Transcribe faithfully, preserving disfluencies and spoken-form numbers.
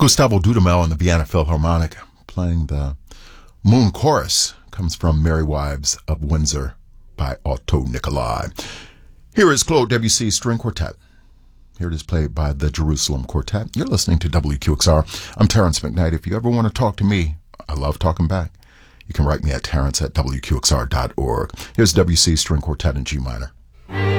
Gustavo Dudamel and the Vienna Philharmonic playing the Moon Chorus. Comes from Merry Wives of Windsor by Otto Nicolai. Here is Claude Debussy String Quartet. Here it is played by the Jerusalem Quartet. You're listening to W Q X R. I'm Terrence McKnight. If you ever want to talk to me, I love talking back. You can write me at terrence at W Q X R dot org. Here's Debussy String Quartet in G minor.